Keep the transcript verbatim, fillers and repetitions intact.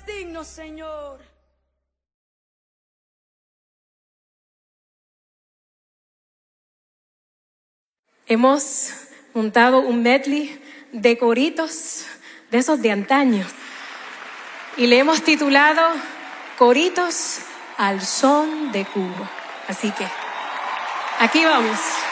digno, Señor. Hemos montado un medley de coritos, de esos de antaño, y le hemos titulado Coritos al son de Cuba. Así que aquí vamos.